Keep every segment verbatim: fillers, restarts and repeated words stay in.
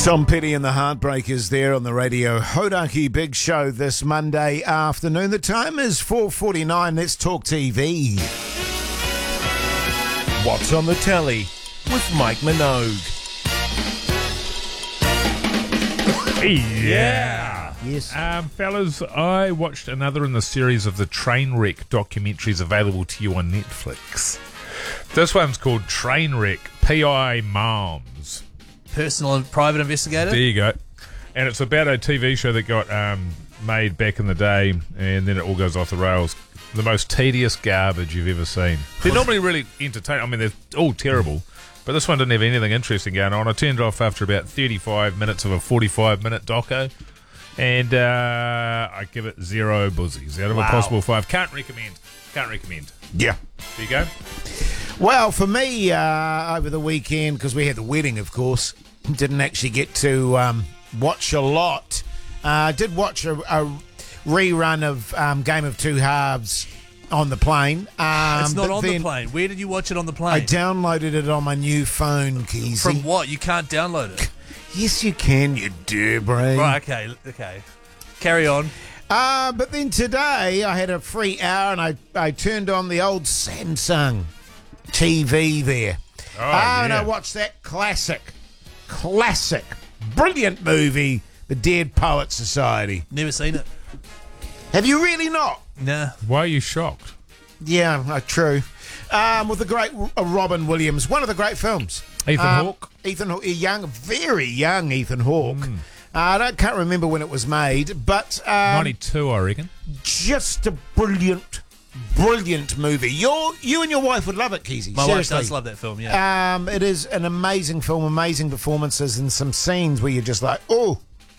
Tom Petty and the Heartbreakers there on the radio. Hodaki Big Show this Monday afternoon. The time is four forty-nine. Let's talk T V. What's on the telly with Mike Minogue. Yeah. Yes. Um, fellas, I watched another in the series of the Trainwreck documentaries available to you on Netflix. This one's called Trainwreck, P I Moms. Personal and private investigator? There you go. And it's about a T V show that got um, made back in the day, and then it all goes off the rails. The most tedious garbage you've ever seen. They're normally really entertaining. I mean, they're all terrible, but this one didn't have anything interesting going on. I turned it off after about thirty-five minutes of a forty-five minute doco, and uh, I give it zero buzzies out of Wow. a possible five. Can't recommend. Can't recommend. Yeah. There you go. Well, for me, uh, over the weekend, because we had the wedding, of course, didn't actually get to um, watch a lot. I uh, did watch a, a rerun of um, Game of Two Halves on the plane. Um, It's not but on the then plane. Where did you watch it on the plane? I downloaded it on my new phone, Keezy. From what? You can't download it. Yes, you can, you dear brain. Right, okay, okay. Carry on. Uh, but then today I had a free hour and I, I turned on the old Samsung T V there. Oh, uh, And I yeah. watched that classic, classic, brilliant movie, The Dead Poets Society. Never seen it. Have you really not? Nah. Why are you shocked? Yeah, uh, true. Um, with the great uh, Robin Williams, one of the great films. Ethan Um, Hawke? Ethan Hawke, young, very young Ethan Hawke. Mm. Uh, I don't, can't remember when it was made, but um, ninety-two, I reckon. just a brilliant, brilliant movie. Your, you and your wife would love it, Keezy. My Seriously. wife does love that film, yeah. Um, it is an amazing film, amazing performances, and some scenes where you're just like, oh,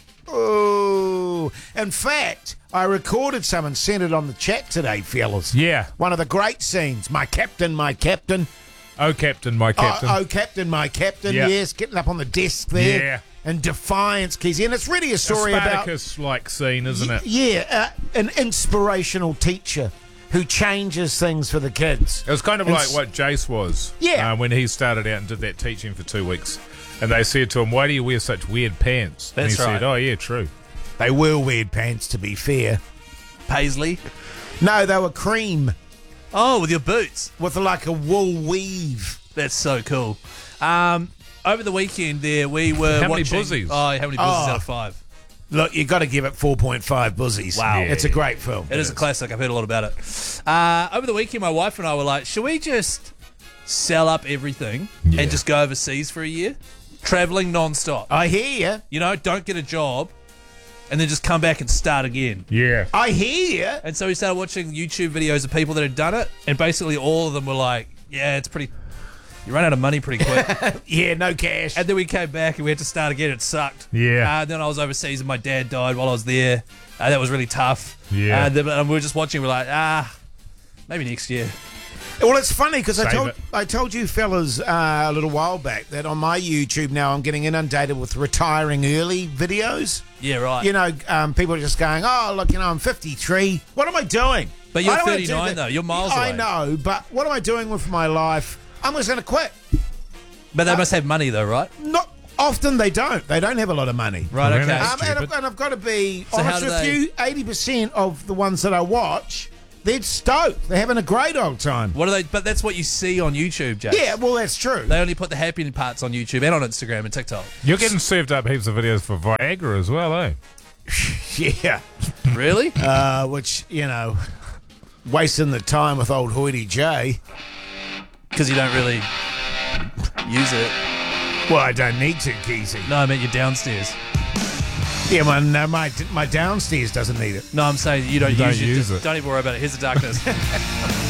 oh. In fact, I recorded some and sent it on the chat today, fellas. Yeah. One of the great scenes. My captain, my captain. Oh, Captain, my Captain. Oh, oh captain, my captain. Yeah. Yes, getting up on the desk there. Yeah. And defiance, Keezy. And it's really a A story about... Spartacus-like scene, isn't it? Yeah, uh, an inspirational teacher who changes things for the kids. It was kind of And like s- what Jace was Yeah. uh, when he started out and did that teaching for two weeks. And they said to him, why do you wear such weird pants? and That's he right. said, oh, yeah, true. They were weird pants, to be fair. Paisley. No, they were cream Oh, with your boots. with like a wool weave. That's so cool. Um, over the weekend there, we were How many watching... buzzies? Oh, how many buzzies Oh. out of five? Look, you got to give it four point five buzzies. Wow. It's a great film. It is a classic. I've heard a lot about it. Uh, over the weekend, my wife and I were like, should we just sell up everything Yeah. and just go overseas for a year? Traveling non-stop. I hear you. You know, don't get a job and then just come back and start again. Yeah. I hear you. And so we started watching YouTube videos of people that had done it, and basically all of them were like, yeah, it's pretty... You run out of money pretty quick. Yeah, no cash. And then we came back and we had to start again. It sucked. Yeah. Uh, then I was overseas and my dad died while I was there. Uh, that was really tough. Yeah. Uh, then, and we were just watching. We're like, ah, maybe next year. Well, it's funny because I Save told it. I told you fellas uh, a little while back that on my YouTube now I'm getting inundated with retiring early videos. Yeah, right. You know, um, people are just going, oh, look, you know, I'm fifty-three. What am I doing? But you're I don't wanna do thirty-nine that. though. You're miles I away. know, but what am I doing with my life? I'm just going to quit. But they must have money though, right? Not often they don't. They don't have a lot of money. Right, Well, okay. that's Um, and, I've, stupid. and I've got to be So how honest do with they- you, eighty percent of the ones that I watch, they're stoked. They're having a great old time. What are they? But that's what you see on YouTube, Jake. Yeah, well, that's true. They only put the happy parts on YouTube and on Instagram and TikTok. You're getting served up heaps of videos for Viagra as well, eh? Yeah. Really? Uh, which, you know, wasting the time with old Hoity J. Because you don't really use it. Well, I don't need to, Keezy. No, I meant you're downstairs. Yeah, well, no, my, my downstairs doesn't need it. No, I'm saying you don't, You don't use, use it. it. Don't even worry about it. Here's the darkness.